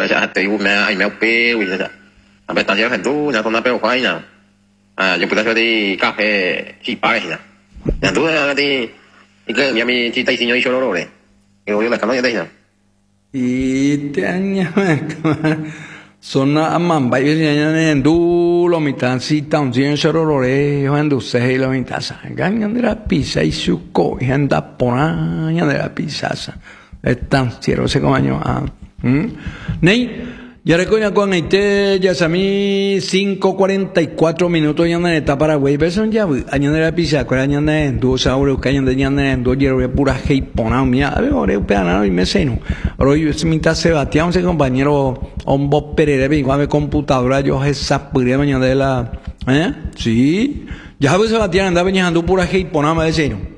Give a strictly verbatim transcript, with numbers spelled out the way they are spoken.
ya te digo me hay me peo y ya a ver taller en tú ya con una peo quay nào à yo puedo hacer de café chi página ya tú ya de y que mi mi chi tai señor y solo lore que voy a la cama ya de y te aña sona amman bai ya ne du lo mitan si tan sin solo lore cuando se lo mitasa ganyan de la pizza y su co y anda pona ya de la pizza están cierto se comaño ah nei ya recuerda con este ya sami cinco cuarenta y cuatro minutos ya en esta Paraguay pero son ya año de la pizza con año de dos euros que año de año de dos euros pura hey pona mía a ver ore peana y me seno oro yo se minta Sebastián ese compañero Ombo Pereira igual a ver computadora yo esa pura mañana de la eh sí ya Sebastián andaba vendiendo pura hey pona me seno